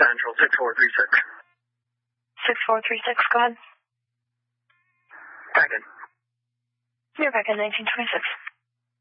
Central 6436. 6436, go ahead. Back in. You're back in 1926.